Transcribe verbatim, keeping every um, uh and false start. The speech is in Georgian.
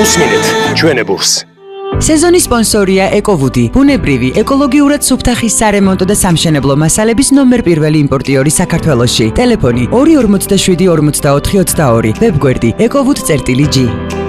უსმინეთ ჩვენებურს. სეზონის სპონსორია ეკოვუდი, ბუნებრივი, ეკოლოგიურად სუფთახის სარემონტო და სამშენებლო მასალების ნომერ პირველი იმპორტიორი საქართველოში. ტელეფონი ორი ორმოცდაშვიდი ორმოცდაოთხი ოცდაორი, ვებგვერდი ეკოვუდ წერტილი ჯი.